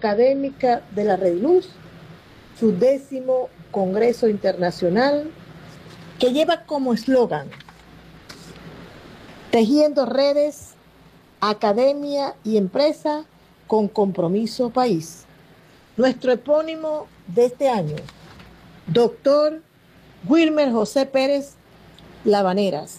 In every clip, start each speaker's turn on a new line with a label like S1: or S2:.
S1: académica de la Rediluz, su 10º Congreso Internacional, que lleva como eslogan: tejiendo redes, academia y empresa con compromiso país. Nuestro epónimo de este año, doctor Wilmer José Pérez Labaneras.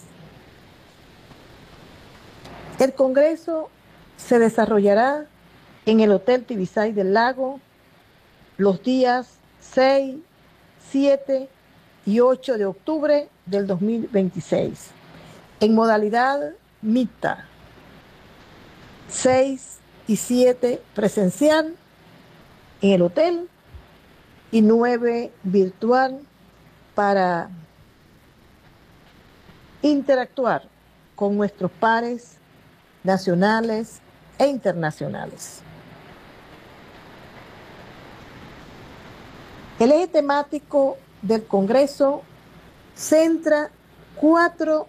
S1: El Congreso se desarrollará en el Hotel Tibisay del Lago los días 6, 7 y 8 de octubre del 2026, en modalidad mixta, 6 y 7 presencial en el hotel y 9 virtual, para interactuar con nuestros pares nacionales e internacionales. El eje temático del Congreso centra 4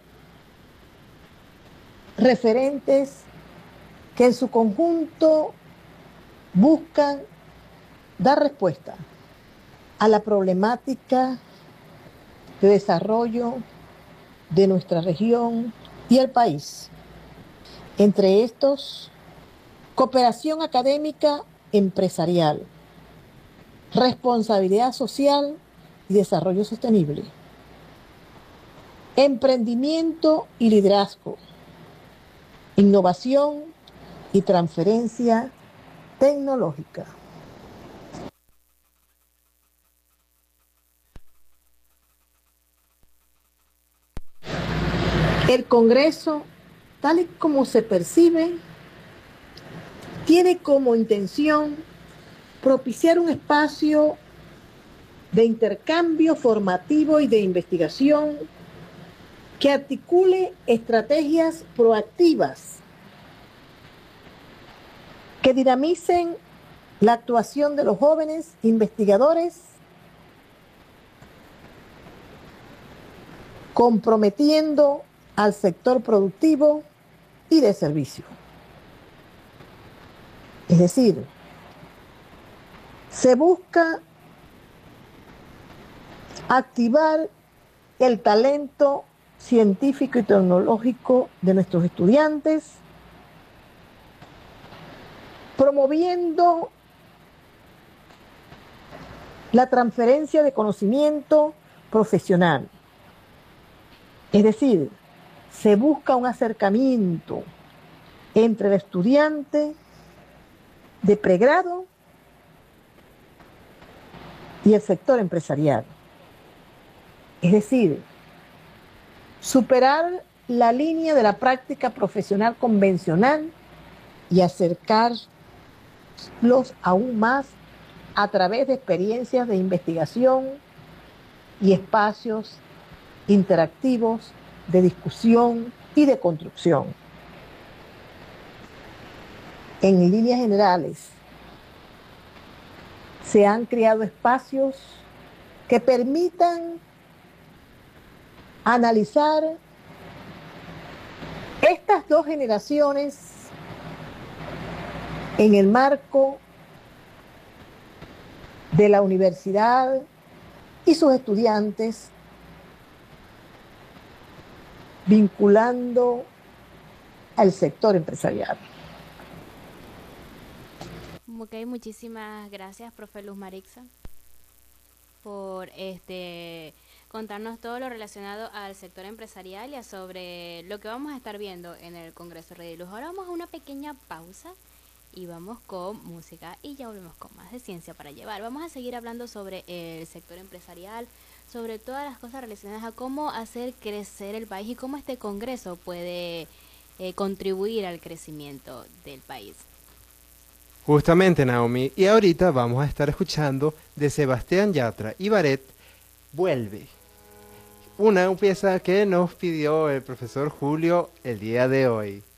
S1: referentes que en su conjunto buscan dar respuesta a la problemática de desarrollo de nuestra región y el país. Entre estos, cooperación académica empresarial, responsabilidad social y desarrollo sostenible, emprendimiento y liderazgo, innovación y transferencia tecnológica. El Congreso, tal y como se percibe, tiene como intención propiciar un espacio de intercambio formativo y de investigación que articule estrategias proactivas que dinamicen la actuación de los jóvenes investigadores, comprometiendo al sector productivo y de servicio. Es decir, se busca activar el talento científico y tecnológico de nuestros estudiantes, promoviendo la transferencia de conocimiento profesional. Es decir, se busca un acercamiento entre el estudiante de pregrado y el sector empresarial. Es decir, superar la línea de la práctica profesional convencional y acercarlos aún más a través de experiencias de investigación y espacios interactivos de discusión y de construcción. En líneas generales, se han creado espacios que permitan analizar estas 2 generaciones en el marco de la universidad y sus estudiantes, vinculando al sector empresarial.
S2: Ok, muchísimas gracias, profe Luz Marixa, por contarnos todo lo relacionado al sector empresarial y sobre lo que vamos a estar viendo en el Congreso Rediluz. Ahora vamos a una pequeña pausa y vamos con música y ya volvemos con más de Ciencia para Llevar. Vamos a seguir hablando sobre el sector empresarial, sobre todas las cosas relacionadas a cómo hacer crecer el país y cómo este Congreso puede contribuir al crecimiento del país.
S3: Justamente, Naomi, y ahorita vamos a estar escuchando de Sebastián Yatra y Baret, Vuelve, una pieza que nos pidió el profesor Julio el día de hoy.